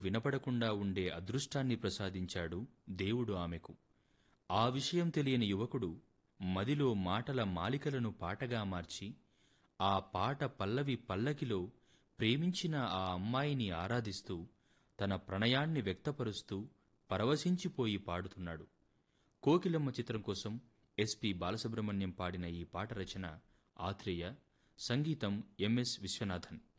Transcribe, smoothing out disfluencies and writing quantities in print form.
వినపడకుండా ఉండే అదృష్టాన్ని ప్రసాదించాడు దేవుడు ఆమెకు. ఆ విషయం తెలియని యువకుడు మదిలో మాటల మాలికలను పాటగా మార్చి, ఆ పాట పల్లవి పల్లకిలో ప్రేమించిన ఆ అమ్మాయిని ఆరాధిస్తూ, తన ప్రణయాన్ని వ్యక్తపరుస్తూ పరవశించిపోయి పాడుతున్నాడు. కోకిలమ్మ చిత్రం కోసం ఎస్పి బాలసుబ్రహ్మణ్యం పాడిన ఈ పాట రచన ఆత్రేయ, సంగీతం ఎంఎస్ విశ్వనాథన్.